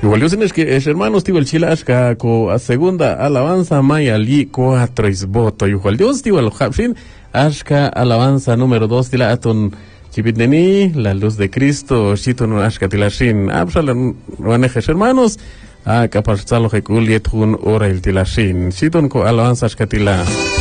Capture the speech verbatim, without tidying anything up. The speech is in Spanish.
Igual yo sé que es hermanos tío el chilashka ko a segunda alabanza maya li cuatro is voto igual Dios tío el habshin ashka alabanza número dos tila aton chipitneni la luz de Cristo shitun ashka tilashin absalan wanejes hermanos a kaparsalo hekul yetun ora el tilashin shitun ko alabanza ashka tila